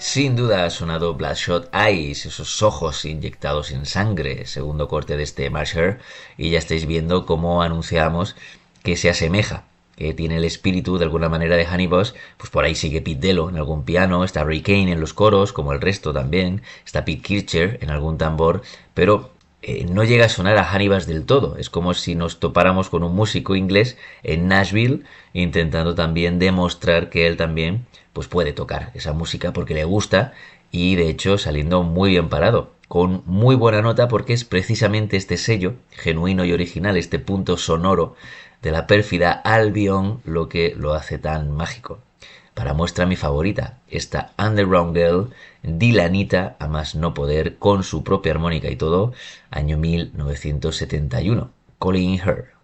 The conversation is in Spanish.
Sin duda ha sonado Bloodshot Eyes, esos ojos inyectados en sangre, segundo corte de este Masher, y ya estáis viendo cómo anunciamos que se asemeja, que tiene el espíritu de alguna manera de Honey Boss. Pues por ahí sigue Pete Dello en algún piano, está Ray Kane en los coros, como el resto también, está Pete Kircher en algún tambor, pero no llega a sonar a Hannibal del todo. Es como si nos topáramos con un músico inglés en Nashville intentando también demostrar que él también pues puede tocar esa música porque le gusta, y de hecho saliendo muy bien parado, con muy buena nota, porque es precisamente este sello genuino y original, este punto sonoro de la pérfida Albion, lo que lo hace tan mágico. Para muestra mi favorita, esta Underground Girl, Dylanita, a más no poder, con su propia armónica y todo, año 1971, Colin Her.